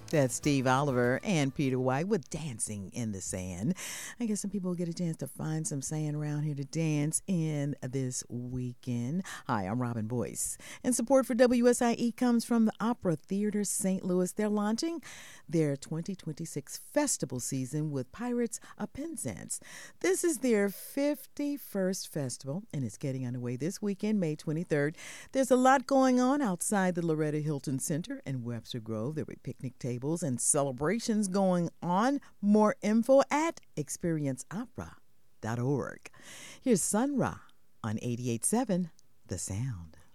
That's Steve Oliver and Peter White with Dancing in the Sand. I guess some people will get a chance to find some sand around here to dance in this weekend. Hi, I'm Robin Boyce. And support for WSIE comes from the Opera Theater St. Louis. They're launching their 2026 festival season with Pirates of Penzance. This is their 51st festival, and it's getting underway this weekend, May 23rd. There's a lot going on outside the Loretta Hilton Center in Webster Grove. There'll be picnic tables and celebrations going on. More info at experienceopera.org. Here's Sun Ra on 88.7 The Sound.